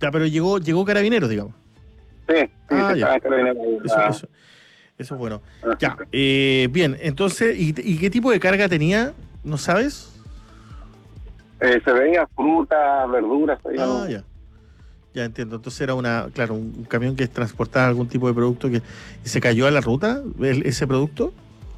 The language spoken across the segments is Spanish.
Ya, pero llegó Carabineros, digamos. Sí, ya. Carabineros. Eso es bueno. Ya, bien, entonces, ¿y qué tipo de carga tenía? ¿No sabes? Se veía fruta, verduras. Ya. Ya entiendo. Entonces era un camión que transportaba algún tipo de producto y se cayó a la ruta, ese producto.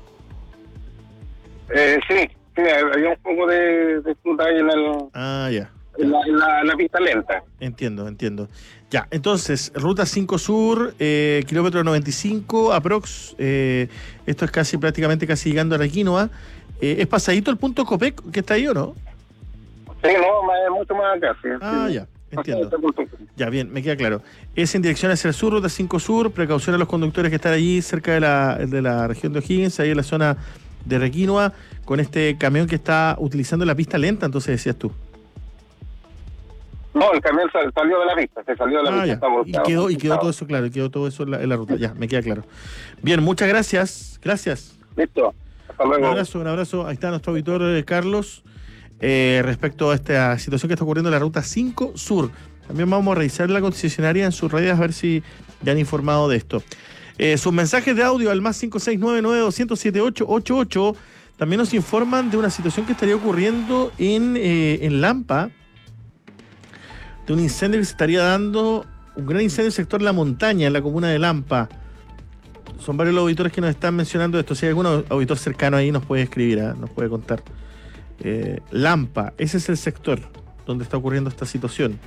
Sí, había un poco de fruta ahí Ya. En la pista lenta. Entiendo. Ya, entonces, Ruta 5 Sur, kilómetro 95, aprox. Esto es prácticamente casi llegando a Requinoa. ¿Es pasadito el punto Copec que está ahí o no? Sí, no, mucho más acá. Sí, ya, entiendo. Ya, bien, me queda claro. Es en dirección hacia el sur, Ruta 5 Sur. Precaución a los conductores que están allí cerca de la región de O'Higgins, ahí en la zona de Requinoa, con este camión que está utilizando la pista lenta, entonces decías tú. No, el camión salió de la pista, se salió de la pista. Y quedó todo eso claro, quedó todo eso en la ruta. Ya, me queda claro. Bien, muchas gracias. Gracias. Listo. Hasta luego. Un abrazo. Ahí está nuestro auditor Carlos. Respecto a esta situación que está ocurriendo en la Ruta 5 Sur. También vamos a revisar la concesionaria en sus redes a ver si ya han informado de esto. Sus mensajes de audio al más 56992078888 también nos informan de una situación que estaría ocurriendo en Lampa, de un incendio que se estaría dando, un gran incendio en el sector La Montaña, en la comuna de Lampa. Son varios los auditores que nos están mencionando esto. Si hay algún auditor cercano ahí, nos puede escribir, nos puede contar. Lampa, ese es el sector donde está ocurriendo esta situación.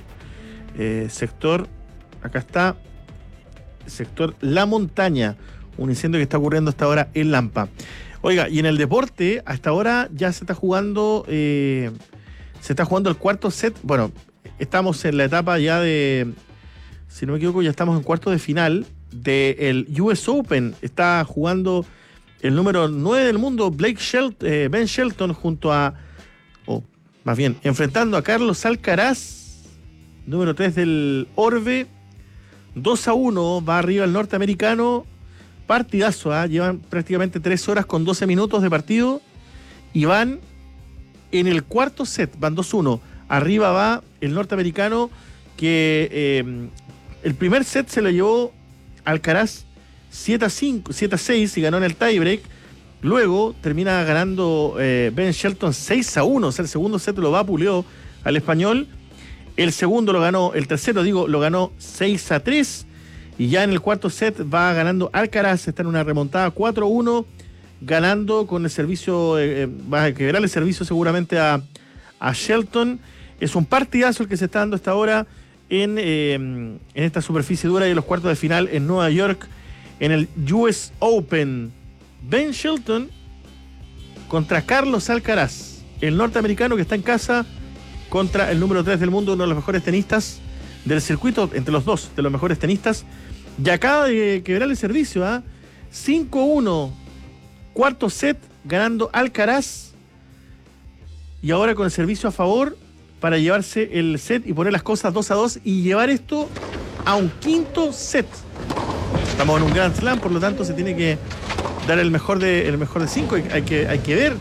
Acá está, sector La Montaña, un incendio que está ocurriendo hasta ahora en Lampa. Oiga, y en el deporte, hasta ahora ya se está jugando el cuarto set. Bueno, estamos en la etapa ya si no me equivoco, ya estamos en cuartos de final del US Open. Está jugando el número 9 del mundo, Ben Shelton, enfrentando a Carlos Alcaraz, número 3 del Orbe. 2-1, va arriba el norteamericano. Partidazo, llevan prácticamente 3 horas con 12 minutos de partido y van en el cuarto set, van 2-1. Arriba va el norteamericano que el primer set se lo llevó Alcaraz 7-6 y ganó en el tiebreak. Luego termina ganando Ben Shelton 6-1, o sea, el segundo set lo vapuleó al español. El tercero lo ganó 6-3. Y ya en el cuarto set va ganando Alcaraz, está en una remontada 4-1, ganando con el servicio, va a quebrar el servicio seguramente a Shelton. Es un partidazo el que se está dando hasta ahora en esta superficie dura y en los cuartos de final en Nueva York, en el US Open. Ben Shelton contra Carlos Alcaraz, el norteamericano que está en casa, contra el número 3 del mundo, uno de los mejores tenistas del circuito, entre los dos de los mejores tenistas. Y acaba de quebrar el servicio, 5-1, cuarto set, ganando Alcaraz. Y ahora con el servicio a favor para llevarse el set y poner las cosas 2-2 y llevar esto a un quinto set. Estamos en un Grand Slam, por lo tanto se tiene que dar el mejor de 5. Hay que ver.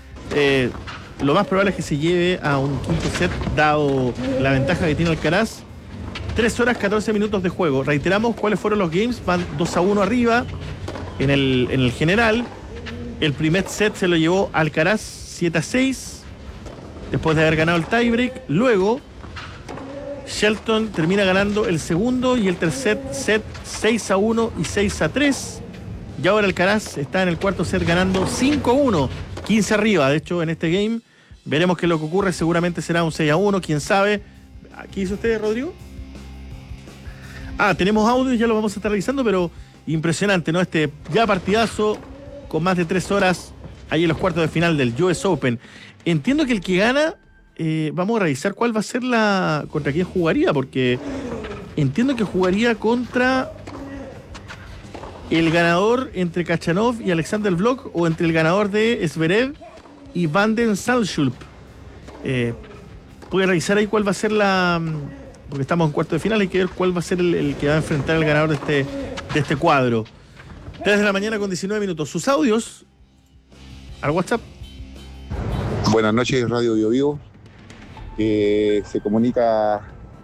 Lo más probable es que se lleve a un quinto set, dado la ventaja que tiene Alcaraz. 3 horas 14 minutos de juego. Reiteramos cuáles fueron los games. Van 2-1 arriba en el general. El primer set se lo llevó Alcaraz 7-6, después de haber ganado el tiebreak. Luego Shelton termina ganando el segundo y el tercer set 6-1 y 6-3. Y ahora Alcaraz está en el cuarto set ganando 5-1, 15 arriba. De hecho, en este game veremos que lo que ocurre seguramente será un 6-1, quién sabe. ¿Qué hizo usted, Rodrigo? Tenemos audio, ya lo vamos a estar revisando, pero impresionante, ¿no? Este ya partidazo con más de 3 horas ahí en los cuartos de final del US Open. Entiendo que el que gana, vamos a revisar cuál va a ser contra quién jugaría, porque entiendo que jugaría contra el ganador entre Khachanov y Alexander Blok, o entre el ganador de Zverev y Van den Zandschulp. Puede revisar ahí cuál va a ser porque estamos en cuarto de final, hay que ver cuál va a ser el que va a enfrentar al ganador de este cuadro. 3 de la mañana con 19 minutos. Sus audios al WhatsApp. Buenas noches, Radio Bio Vivo. Se comunica